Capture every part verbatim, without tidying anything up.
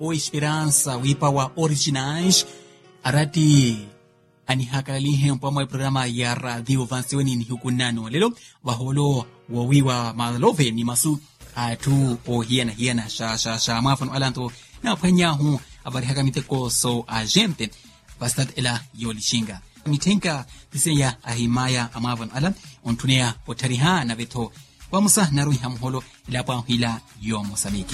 o Esperança wipa wa originais arati ani hakalali hempo mo programa ya radio vansiweni ni hukunano lelo waholo wawiwa malove ni masu atu o hiena hiena sha sha sha mafano alanto na panya hu abari hakamite ko so agente bastat ela yolishinga mitenka tiseya ahimaya amavan alan ontunea potariha na veto wamusa naru hamholo ila pa hila yo Mozambique.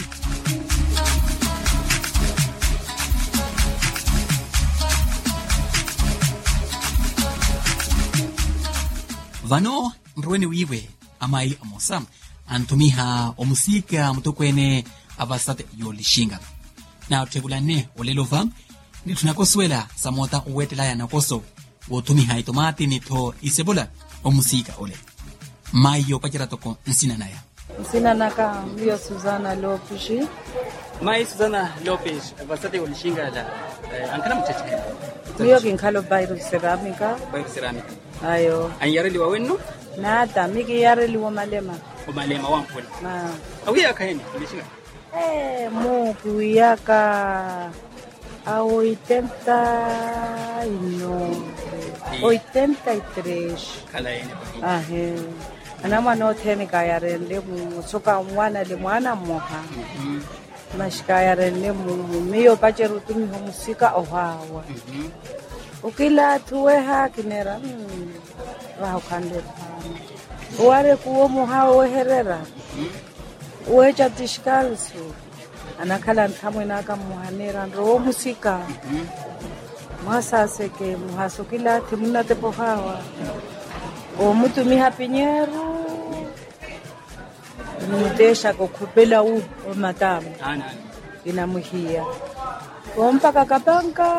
Vano nruene wiwe amai amosam antumiha omusika mutokwene abastate yolishinga na tegulane olelova ni tunakoswela samota uwetela ya nakoso wotumiha itomati nito isebola omusika ole mayo pachira toko nsina naya nsina naka mio Susana Lopes mai Susana Lopes abastate yolishinga la eh, ankana mchache mio kinkalo bayro ceramica bayro ceramica ayo anyareli wawenno nada miki yareli wa malema o malema wampona na awiya kaeni yolishinga eh mo kuyaka a oitenta y nueve, oitenta y tres. Kala ene pa. Ahe. Anama no tene kaya rende mu soka mwana le mwana moha. Mhm. Mas kaya rende mu mio pacheru tumi ho musika ohawa. Mhm. Ukila tuweha kinera. Wa khande pa. Ware kuo moha o herera. Mhm. Uecha tishkalsu. Anakala ntamwe naka muhanera ro musika masa seke muhaso kila timuna tepo hawa o mutu miha pinyeru mudesha kokupela u o matamu ana inamuhia o mpaka kapanka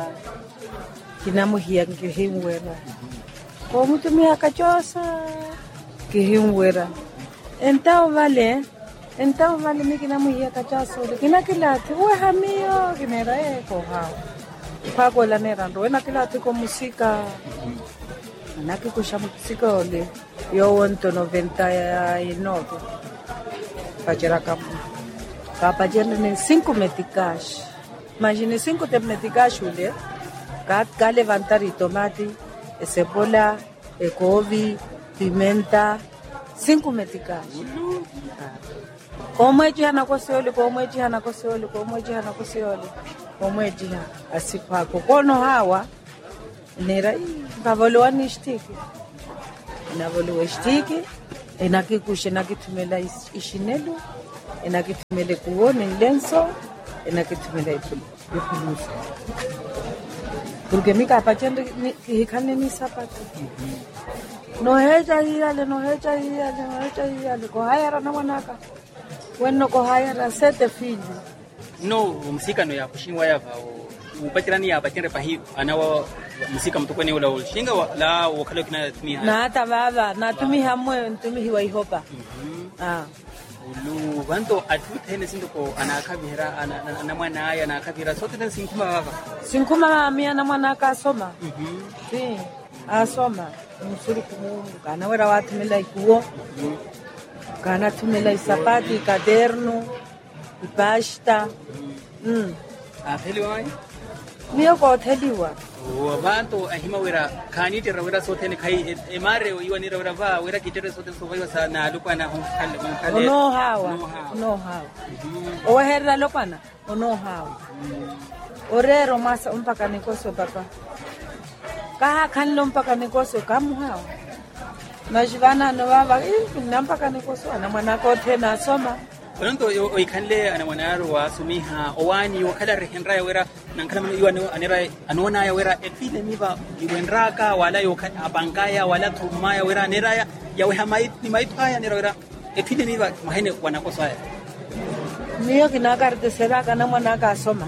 inamuhia ngihimwera o mutu miha kachosa ngihimwera entao vale Então vale me que na mulher cachaço, que naquela te o hamio que nera é corra. Pago la nera, ro naquela te com música. Naque com chama música ole. Eu onto noventa e nove. Fazerá campo. Capa de nem cinco meticas. Imagine cinco de meticas ole. Cat ga levantar e tomate, e cebola, e couve, pimenta, cinco meticas. Como é que ana kosiole como é que ana kosiole como é que ana kosiole como é que asipako kono hawa nera bavolo anistiki na volo estiki enakikushe nakitumela ishinelo enakitumele kuone lenso enakitumela ipulusa porque mika pachende hikane ni sapato no heja yale no heja yale no heja yale ko hayara na wanaka Bueno kohaya sete filho. No, musika no ya kushingwa ya upatirani ya patire pahi anawa musika mtukweni ula ushinga la wakalo kina tumia. Na hata baba na tumia mwe tumia wa ihopa. Ah. Ulu banto atutene sindoko anakabira ana mwana aya anakabira sote tena sinkuma baba. Sinkuma mia na mwana akasoma. Mhm. Si. Asoma. Musuri kumungu kana wera watu mila ikuo. Mhm. Kana tumela isapati, caderno, pasta. Mm. Aheliwa? Mio ko heliwa. O banto ahima wera kani tera wera sotene kai emare iwa ni wera va wera kitere sotene so vaiwa sana lukwana honkale honkale. No hawa. No hawa. O herra lukwana. No hawa. Orero masa umpaka nikoso papa. Kaha kanlo mpaka nikoso kamu hawa. Majivana no baba eh nampaka nikoso ana mwana ko tena soma Pronto o ikanle ana mwanaro wa sumiha owani wakala rehenra ya wera nankala mno iwa anera anona ya wera efile miba iwenraka wala yo abangaya wala tumaya wera nera ya ya we hamait ni maitaya nera wera efile miba mahene wanakoso haya niyo kinakar de seraka na mwana ka soma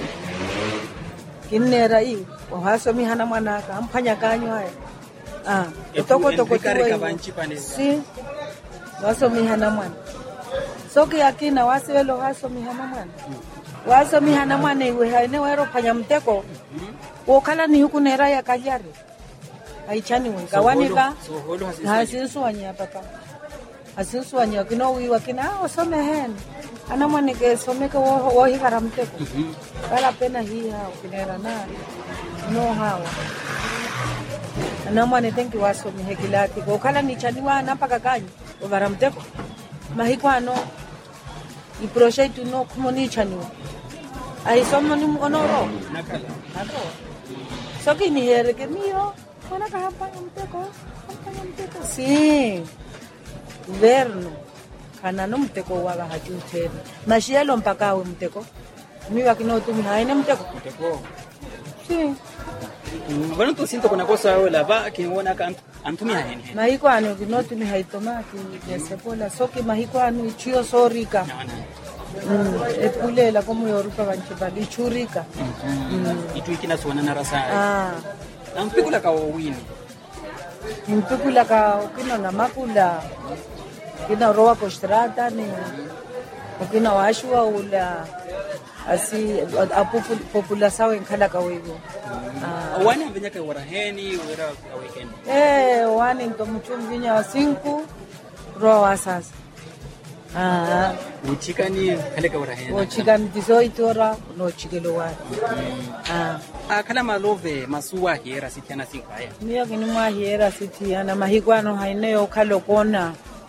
kinera i o hasomi hana mwana ka ampanya kanyo haya ah toko toko tuwe si waso mihana mwana soki yakina waselo waso mihana mwana waso mihana mwana iwe haine wero panya mteko wokala ni huku nera ya kajari aichani wenga wanika hasisu wanya papa asinsuanya kino wiwa kina osome hen ana mwane ke some ke wo wo hi karamte ko kala pena hi ha kinera na no hawa ana mwane tenki wasome hekilati ko kala ni chaniwa na paka kanyi o karamte ko mahikwano i projeto no kumoni chaniwa ai somo ni onoro nakala ako so kini here ke mio wana ka hapa mteko hapa mteko si verno kana no mteko wala hajutena mashielo mpaka we mteko miwa kino tumi haine mteko mteko si bwana to sinto kuna kosa wala ba kiona ka antumi haine mahiko anu kino tumi haitomaki yesepola soki mahiko anu ichio sorika Mm, epulela como yoruka banchibali ichurika mm itu ikina sona na rasa ah ampikula ka wini mpikula ka kina na makula kina roa ko strata ni kina washua ula asi apu população enkhala ka wewe ah wani amvenya ka waraheni wera weekend eh wani ndo mchumvinya wa cinco roa sasa ah uchikani kale ka waraheni uchikani dezoito ora no chikelo wa ah ah kala malove masuwa hera sitana sinkaya miyo kini mwa hera sitiana mahigwano haineyo kalo kona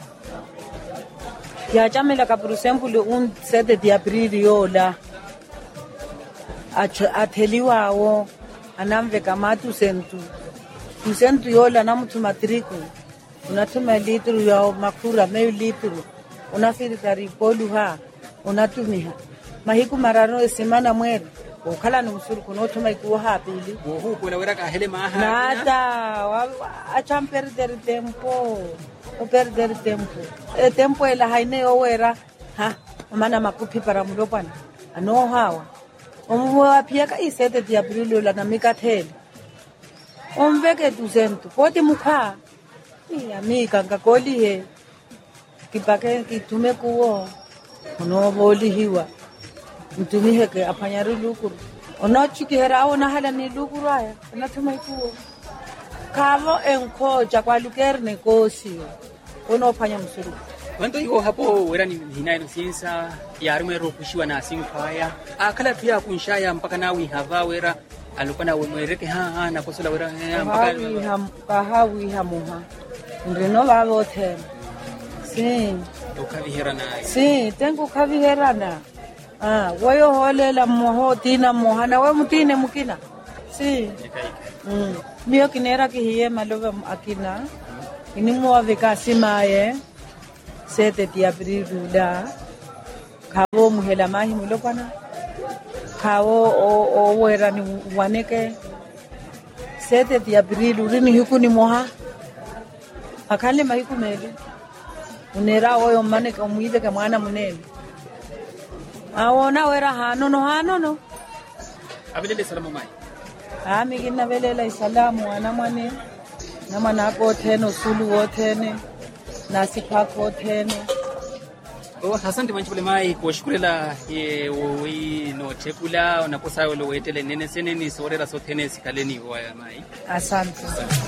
ya chamela ka por exemplo un sete de abril yola atheliwawo anamve kama tu sentu tu sentu yola na mtu matriku unatuma litru ya makura meyo litru unafiri taripolu ha unatumiha mahiku marano semana mweri ukhala nomsuru kunotuma ikuwa hapili wohu kula wera ka hele maha nada acha perder tempo o perder tempo e tempo ela haine owera ha mana makupi para mulopana ano hawa omwa pia ka isete de abril la na mikathele omveke duzentu poti mukha i amiga ngakoli he kipake kitume kuwo no boli hiwa mtumihe ke apanyaru lukuru ono chikihera ona hala ni lukuru aya natuma ikuwo kavo enko jakwa lukerne kosi ono panya msuru wanto iko hapo wera ni hinaino siensa yarume ro kushiwa na sinkaya akala pia kunshaya mpaka nawi hava wera alukana wemwereke ha ha na kosola wera mpaka hawi ham kahawi hamuha ndino babo them si ukavihera na si tengo kavihera na ah wayo holela moho tina mohana we mutine mukina si mm mio kinera kihiye malova akina ini mo aveka simaye sete de abril da kawo muhela mahi mulopana kawo o o wera ni waneke sete de abril rini hikuni moha akale mahiku mele unera oyo mane ka muive ka mwana munene awona wera hano no hano no abelele salamu mai ami kina belela salamu ana mwane na mwana ko theno sulu wo thene nasi phako thene oh asante manchibule mai kushkurela ye wi no chekula unakosa wele wetele nene seneni sorera so thene sikaleni wa mai asante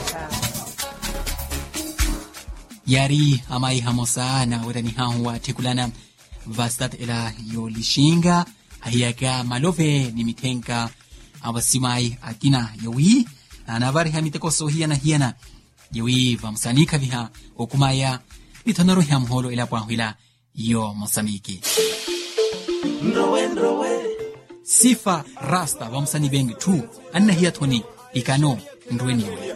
yari amai hamosa na werani hawa tekulana vastat ela yolishinga ayaka malove ni mitenka abasimai akina yawi na navari hamiteko sohia na hiana yawi vamsanika viha okumaya nitonoro hamholo ila pahwila yo Mozambique nrowe nrowe sifa rasta vamsani bengi tu anna hiya thoni ikano nrweni